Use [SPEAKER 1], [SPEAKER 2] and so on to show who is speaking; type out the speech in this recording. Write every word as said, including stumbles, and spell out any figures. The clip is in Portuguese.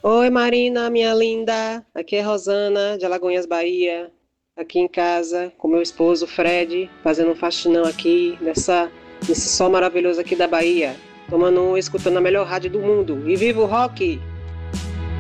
[SPEAKER 1] Oi, Marina, minha linda. Aqui é Rosana, de Alagoinhas, Bahia. Aqui em casa, com meu esposo Fred, fazendo um faxinão aqui, nessa, nesse sol maravilhoso aqui da Bahia. Tomando um, escutando a melhor rádio do mundo. E viva o rock!